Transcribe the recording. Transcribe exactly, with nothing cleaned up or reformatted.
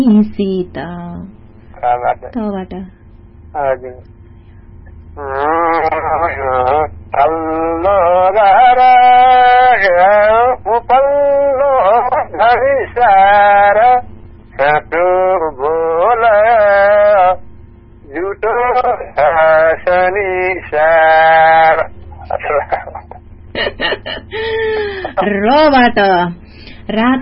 सीता तबाट हजुर अल्लो गारा उपल्लो घरिसार साटो बोला झुटो शनिसार रबाट रात